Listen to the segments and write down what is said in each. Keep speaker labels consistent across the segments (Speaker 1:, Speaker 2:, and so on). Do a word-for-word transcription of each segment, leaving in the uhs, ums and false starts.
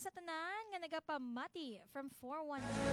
Speaker 1: sa tanan nga nagapamati from four one nine.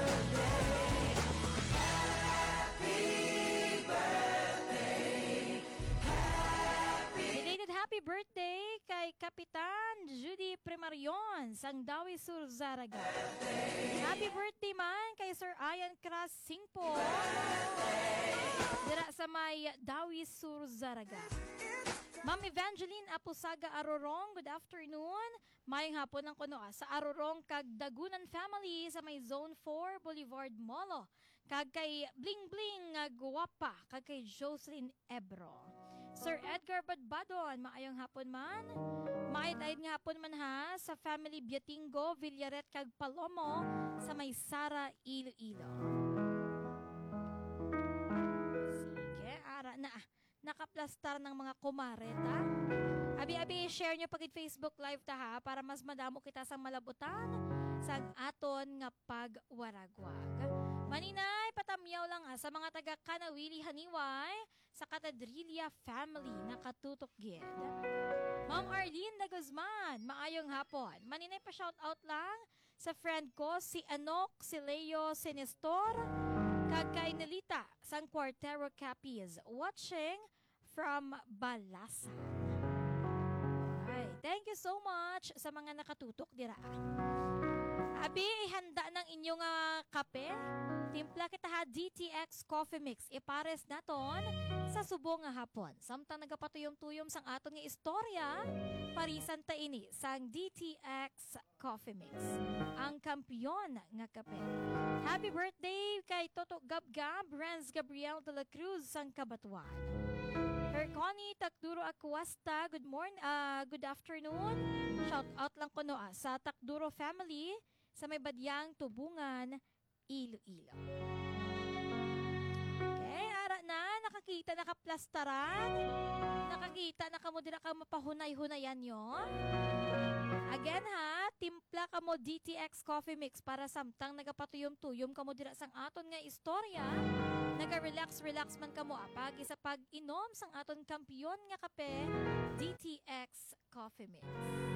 Speaker 2: Happy birthday,
Speaker 1: Belated happy birthday kay Kapitan Judy Primarion sang Dawi Sur Zaraga. Happy birthday man kay Sir Ian Cras Singpo dira sa may Dawi Sur Zaraga. Ma'am Evangeline Apusaga Arorong, good afternoon. Mayong hapon ang kuno ah, sa Arorong kag Dagunan family sa may Zone four Boulevard Molo. Kag kay Bling Bling nga guwapa kag kay Jocelyn Ebro. Sir Edgar Badbadon, maayong hapon man. Maayad-ayad nga hapon man ha sa family Biatingo, Villaret kag Palomo sa may Sara Iloilo. Sige, ara na ah. Nakaplastar ng mga kumareta. Abi-abi, share nyo pagid Facebook Live ta ha para mas madamo kita sa malabutan sa aton nga pagwaragwag. Maninay, patamyaw lang ha sa mga taga Kanawili Haniway sa Catadrilia family na katutok gid. Ma'am Arlene de Guzman, maayong hapon. Maninay pa shout out lang sa friend ko si Anok, si Leo Sinestor, kag kay Nelita sang Quartero Capiz watching from Balasan. Ay, thank you so much sa mga nakatutok dira. Abi, ihanda ng inyong uh, kape. Timpla kita ha D T X Coffee Mix. Ipares naton sa subong nga hapon. Samtang nagapatuyom-tuyom sang aton nga istorya, parisan ta ini sang D T X Coffee Mix. Ang kampyon nga kape. Happy birthday kay Toto Gabgab, Renz Gabriel de la Cruz sang Kabatuan. Herconi Takduro Aquasta, good morning, uh, good afternoon. Shout out lang ko no ah, sa Takduro family sa may Badyang Tubungan, Iloilo. Okay, ara na, nakakita, nakaplastaran. Nakakita, nakamudira ka mapahunay-hunayan nyo. Again ha, timpla ka mo D T X Coffee Mix para samtang nagapatuyom-tuyom ka mo dira sang aton nga istorya. Naga-relax-relax man ka mo apag isa pag inom sang aton kampiyon nga kape, D T X Coffee Mix.